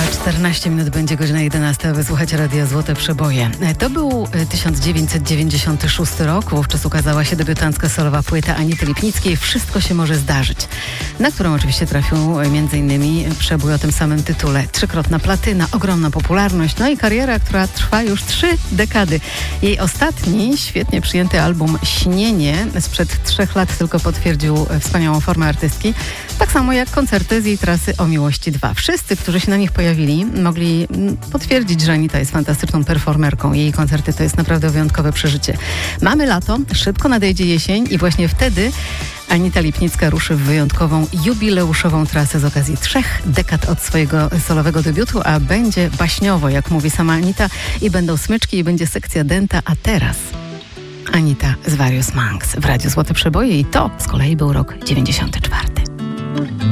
14 minut będzie godzina 11, aby słuchać Radia Złote Przeboje. To był 1996 rok, wówczas ukazała się debiutancka solowa płyta Anity Lipnickiej Wszystko się może zdarzyć, na którą oczywiście trafił m.in. przebój o tym samym tytule. 3-krotna platyna, ogromna popularność, no i kariera, która trwa już 3 dekady. Jej ostatni, świetnie przyjęty album Śnienie sprzed 3 lat tylko potwierdził wspaniałą formę artystki, tak samo jak koncerty z jej trasy O Miłości 2. Wszyscy, którzy się na nich pojawili, mogli potwierdzić, że Anita jest fantastyczną performerką. Jej koncerty to jest naprawdę wyjątkowe przeżycie. Mamy lato, szybko nadejdzie jesień i właśnie wtedy Anita Lipnicka ruszy w wyjątkową, jubileuszową trasę z okazji 3 dekad od swojego solowego debiutu, a będzie baśniowo, jak mówi sama Anita, i będą smyczki, i będzie sekcja denta, a teraz Anita z Various Monks w Radiu Złote Przeboje i to z kolei był rok 94.